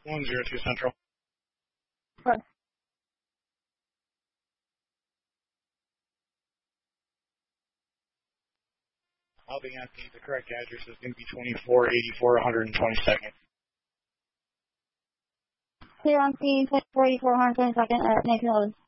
102 Central. What? I'll be empty. The correct address is going to be 2484 122nd. Clear empty, 2484 122nd, Nathan Road.